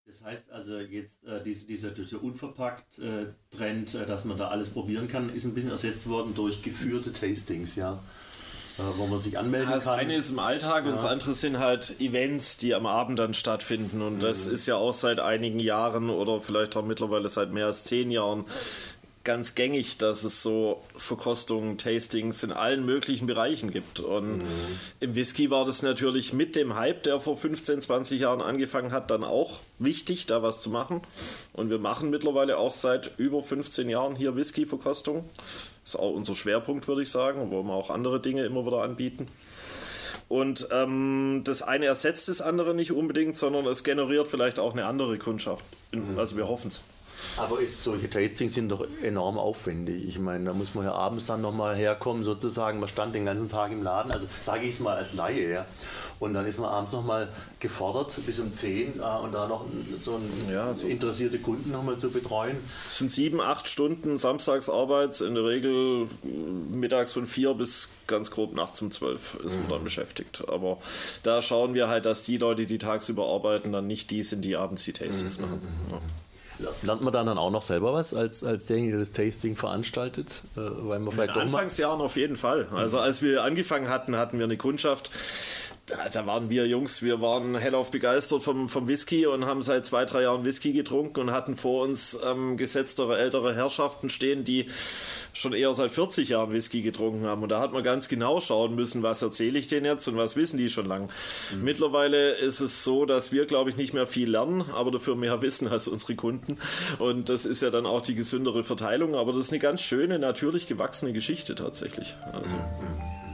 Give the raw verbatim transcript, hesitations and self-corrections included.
Das heißt also jetzt äh, diese, dieser, dieser Unverpackt-Trend, äh, dass man da alles probieren kann, ist ein bisschen ersetzt worden durch geführte Tastings, ja. Äh, wo man sich anmelden ja, das kann. Das eine ist im Alltag ja. Und das andere sind halt Events, die am Abend dann stattfinden. Und mhm. das ist ja auch seit einigen Jahren oder vielleicht auch mittlerweile seit mehr als zehn Jahren ganz gängig, dass es so Verkostungen, Tastings in allen möglichen Bereichen gibt. Und mhm. im Whisky war das natürlich mit dem Hype, der vor fünfzehn, zwanzig Jahren angefangen hat, dann auch wichtig, da was zu machen. Und wir machen mittlerweile auch seit über fünfzehn Jahren hier Whisky-Verkostung. Das ist auch unser Schwerpunkt, würde ich sagen, wo wir auch andere Dinge immer wieder anbieten. Und ähm, das eine ersetzt das andere nicht unbedingt, sondern es generiert vielleicht auch eine andere Kundschaft. Mhm. Also wir hoffen es. Aber ist, solche Tastings sind doch enorm aufwendig. Ich meine, da muss man ja abends dann nochmal herkommen, sozusagen. Man stand den ganzen Tag im Laden, also sage ich es mal als Laie, ja. Und dann ist man abends nochmal gefordert bis um zehn äh, und da noch so ein, ja, so interessierte Kunden nochmal zu betreuen. Es sind sieben, acht Stunden Samstagsarbeit, in der Regel mittags von vier bis ganz grob nachts um zwölf ist mhm. man dann beschäftigt. Aber da schauen wir halt, dass die Leute, die tagsüber arbeiten, dann nicht die sind, die abends die Tastings mhm. machen. Ja. Lernt man dann, dann auch noch selber was als, als derjenige, der das Tasting veranstaltet? Äh, weil man vielleicht in den Anfangsjahren auf jeden Fall. Also als wir angefangen hatten, hatten wir eine Kundschaft. Da, da waren wir Jungs, wir waren hellauf begeistert vom, vom Whisky und haben seit zwei, drei Jahren Whisky getrunken und hatten vor uns ähm, gesetztere, ältere Herrschaften stehen, die schon eher seit vierzig Jahren Whisky getrunken haben. Und da hat man ganz genau schauen müssen, was erzähle ich denen jetzt und was wissen die schon lang. Mhm. Mittlerweile ist es so, dass wir, glaube ich, nicht mehr viel lernen, aber dafür mehr wissen als unsere Kunden. Und das ist ja dann auch die gesündere Verteilung. Aber das ist eine ganz schöne, natürlich gewachsene Geschichte tatsächlich. Also. Mhm.